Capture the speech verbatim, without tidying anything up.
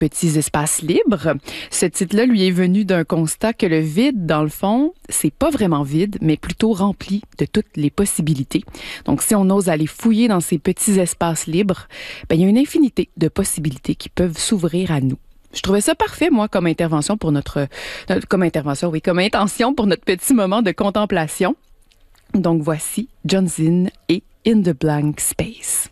Petits espaces libres. Ce titre-là lui est venu d'un constat que le vide, dans le fond, c'est pas vraiment vide, mais plutôt rempli de toutes les possibilités. Donc, si on ose aller fouiller dans ces petits espaces libres, ben, il y a une infinité de possibilités qui peuvent s'ouvrir à nous. Je trouvais ça parfait, moi, comme intervention pour notre, notre comme intervention, oui, comme intention pour notre petit moment de contemplation. Donc, voici John Zinn et In the Blank Space.